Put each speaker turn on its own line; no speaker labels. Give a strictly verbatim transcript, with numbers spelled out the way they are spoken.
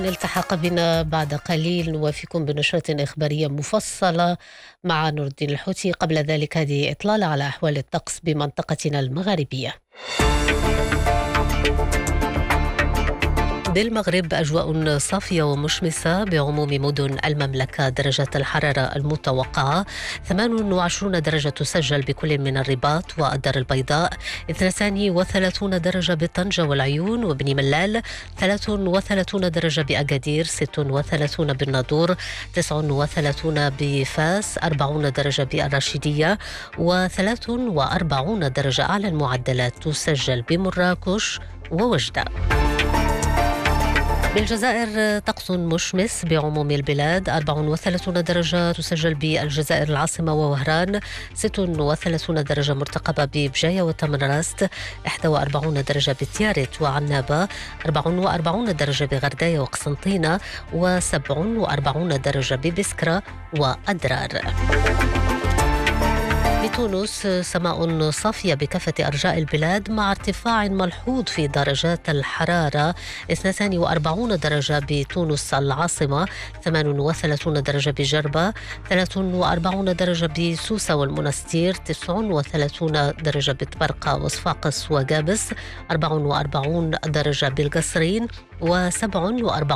التحق بنا بعد قليل نوافيكم بنشرة إخبارية مفصلة مع نور الدين الحوثي. قبل ذلك هذه إطلالة على أحوال الطقس بمنطقتنا المغاربية. بالمغرب أجواء صافية ومشمسة بعموم مدن المملكة. درجات الحرارة المتوقعة ثمانية وعشرين درجة تسجل بكل من الرباط والدار البيضاء، اثنتان وثلاثين درجة بطنجة والعيون وبني ملال، ثلاثة وثلاثين درجة بأكادير، ستة وثلاثين بالناظور، تسعة وثلاثين بفاس، أربعين درجة بالرشيدية، وثلاث وأربعين درجة أعلى المعدلات تسجل بمراكش ووجدة. بالجزائر طقس مشمس بعموم البلاد، أربعة وثلاثين درجة تسجل بالجزائر العاصمة ووهران، ستة وثلاثين درجة مرتقبة ببجاية وتمنراست، واحد وأربعين درجة بتيارت وعنابة، أربعة وأربعين درجة بغرداية وقسنطينة، وسبعة وأربعين درجة ببسكرة وأدرار. بتونس سماء صافية بكافة أرجاء البلاد مع ارتفاع ملحوظ في درجات الحرارة، اثنتان وأربعين درجة بتونس العاصمة، ثمانية وثلاثين درجة بجربة، ثلاثة وأربعين درجة بسوسة والمنستير، تسعة وثلاثين درجة بطبرقة وصفاقس وقابس، أربعة وأربعين درجة بالقصرين، وسبعة وأربعين